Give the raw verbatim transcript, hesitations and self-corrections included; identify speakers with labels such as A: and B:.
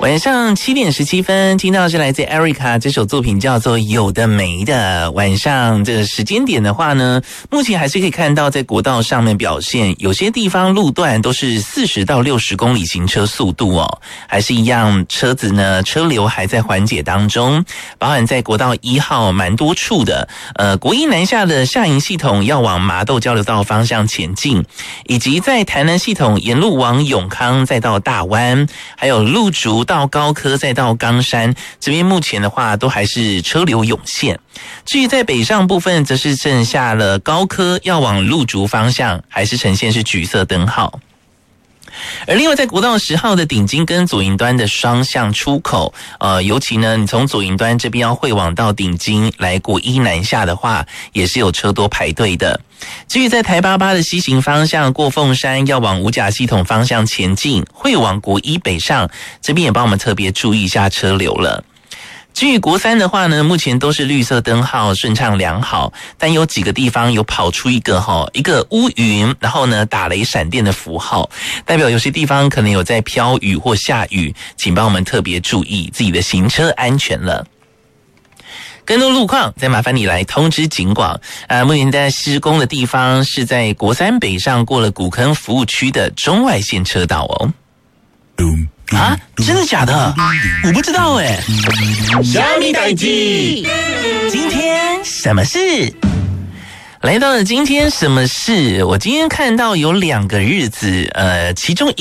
A: 晚上七点十七分，听到是来自 Erica 这首作品叫做《有的没的》。晚上这个时间点的话呢，目前还是可以看到在国道上面表现，有些地方路段都是四十到六十公里行车速度哦，还是一样车子呢车流还在缓解当中，包含在国道一号蛮多处的，呃，国一南下的下营系统要往麻豆交流道方向前进，以及在台南系统沿路往永康再到大湾，还有路竹到高科再到冈山，这边目前的话都还是车流涌现。至于在北上部分，则是剩下了高科要往路竹方向，还是呈现是橘色灯号。而另外在国道十号的顶金跟左营端的双向出口，呃，尤其呢，你从左营端这边要汇往到顶金来国一南下的话，也是有车多排队的。至于在台八八的西行方向过凤山要往五甲系统方向前进，汇往国一北上，这边也帮我们特别注意一下车流了。至于国三的话呢，目前都是绿色灯号，顺畅良好，但有几个地方有跑出一个齁一个乌云，然后呢打雷闪电的符号，代表有些地方可能有在飘雨或下雨，请帮我们特别注意自己的行车安全了。更多路况再麻烦你来通知警广。呃，目前在施工的地方是在国三北上过了古坑服务区的中外线车道哦。啊，真的假的？我不知道哎。
B: 虾米代志？
A: 今天什么事？来到了今天什么事？我今天看到有两个日子，呃，其中